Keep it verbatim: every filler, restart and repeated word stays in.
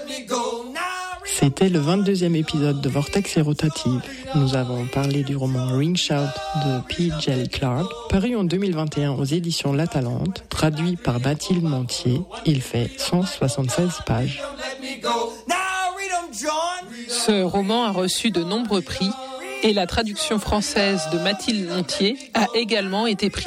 C'était le vingt-deuxième épisode de Vortex et Rotative. Nous avons parlé du roman Ring Shout de P. Djeli Clark, paru en deux mille vingt et un aux éditions La Talente, traduit par Mathilde Montier. Il fait cent soixante-seize pages. Ce roman a reçu de nombreux prix et la traduction française de Mathilde Montier a également été prise